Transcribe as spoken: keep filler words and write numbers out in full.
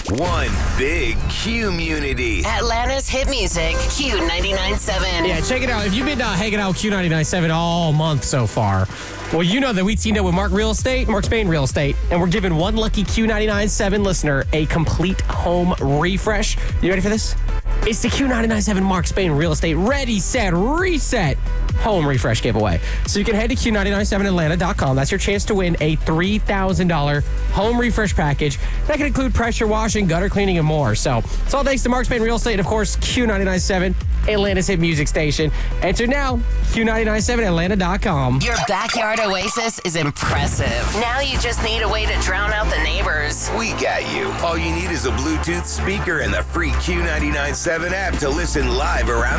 One big community. Atlanta's hit music, Q ninety-nine point seven. Yeah, check it out. If you've been uh, hanging out with Q ninety-nine point seven all month so far, well, you know that we teamed up with Mark Real Estate, Mark Spain Real Estate, and we're giving one lucky Q ninety-nine point seven listener a complete home refresh. You ready for this? It's the Q ninety-nine point seven Mark Spain Real Estate Ready, Set, Reset home refresh giveaway. So you can head to Q nine nine seven Atlanta dot com. That's your chance to win a three thousand dollars home refresh package. That can include pressure washing, gutter cleaning, and more. So it's all thanks to Mark Spain Real Estate and, of course, Q ninety-nine point seven, Atlanta's hit music station. Enter now, Q nine nine seven Atlanta dot com. Your backyard oasis is impressive. Now you just need a way to drown out the neighbors. We got you. All you need is a Bluetooth speaker and the free Q ninety-nine point seven app to listen live around